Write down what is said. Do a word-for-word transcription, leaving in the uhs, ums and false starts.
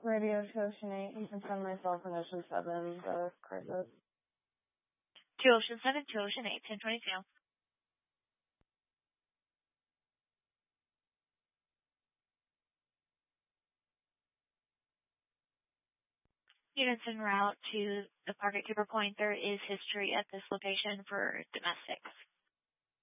Radio two Ocean eight, you can send myself in Ocean seven, the crisis. two Ocean seven, two Ocean eight, ten twenty-two. Units en route to the park at Cooper Point. There is history at this location for domestics.